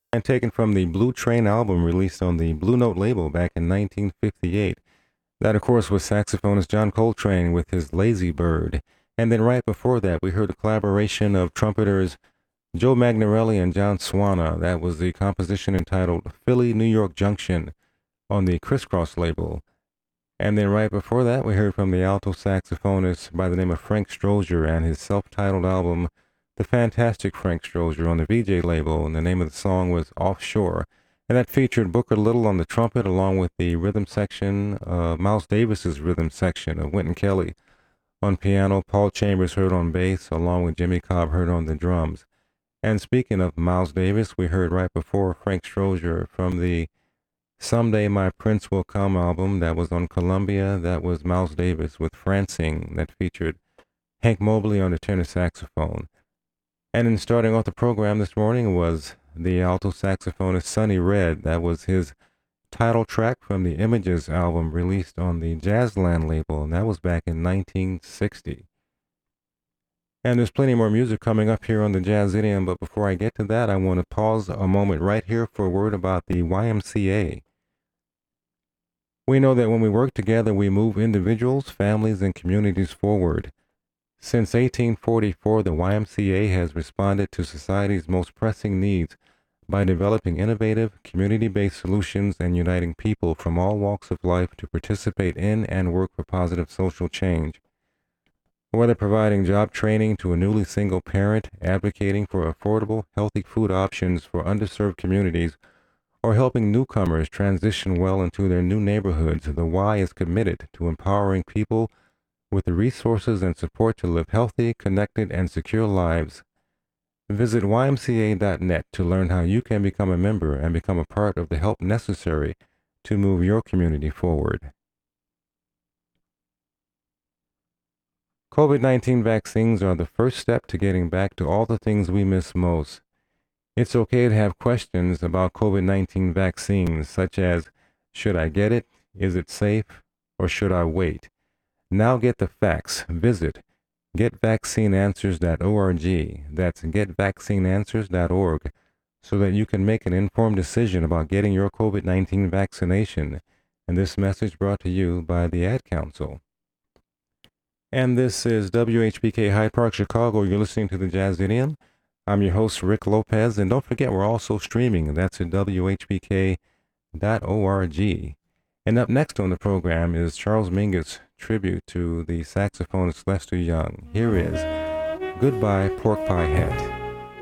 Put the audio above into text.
and taken from the Blue Train album released on the Blue Note label back in 1958. That, of course, was saxophonist John Coltrane with his Lazy Bird. And then right before that, we heard a collaboration of trumpeters Joe Magnarelli and John Swana. That was the composition entitled Philly, New York Junction on the Crisscross label. And then right before that, we heard from the alto saxophonist by the name of Frank Strozier and his self-titled album, The Fantastic Frank Strozier, on the VJ label, and the name of the song was Offshore. And that featured Booker Little on the trumpet, along with the rhythm section, Miles Davis's rhythm section of Wynton Kelly on piano, Paul Chambers heard on bass, along with Jimmy Cobb heard on the drums. And speaking of Miles Davis, we heard right before Frank Strozier from the Someday My Prince Will Come album that was on Columbia. That was Miles Davis with Francing that featured Hank Mobley on the tenor saxophone. And in starting off the program this morning was the alto saxophonist Sonny Red. That was his title track from the Images album released on the Jazzland label, and that was back in 1960. And there's plenty more music coming up here on the Jazz Idiom, but before I get to that, I want to pause a moment right here for a word about the YMCA. We know that when we work together, we move individuals, families, and communities forward. Since 1844, the YMCA has responded to society's most pressing needs by developing innovative, community-based solutions and uniting people from all walks of life to participate in and work for positive social change. Whether providing job training to a newly single parent, advocating for affordable, healthy food options for underserved communities, or helping newcomers transition well into their new neighborhoods, the Y is committed to empowering people with the resources and support to live healthy, connected, and secure lives. Visit ymca.net to learn how you can become a member and become a part of the help necessary to move your community forward. COVID-19 vaccines are the first step to getting back to all the things we miss most. It's okay to have questions about COVID-19 vaccines, such as, should I get it? Is it safe? Or should I wait? Now get the facts. Visit getvaccineanswers.org. That's getvaccineanswers.org, so that you can make an informed decision about getting your COVID-19 vaccination. And this message brought to you by the Ad Council. And this is WHBK Hyde Park, Chicago. You're listening to the Jazz Idiom. I'm your host, Rick Lopez. And don't forget, we're also streaming. That's at WHBK.org. And up next on the program is Charles Mingus's tribute to the saxophonist Lester Young. Here is Goodbye Pork Pie Hat.